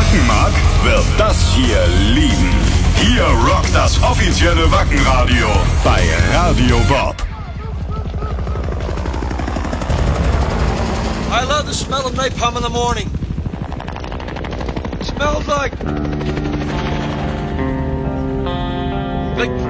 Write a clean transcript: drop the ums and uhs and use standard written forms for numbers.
Wacken mag, wird das hier lieben. Hier rockt das offizielle Wackenradio bei Radio Bob. I love the smell of napalm in the morning. It smells like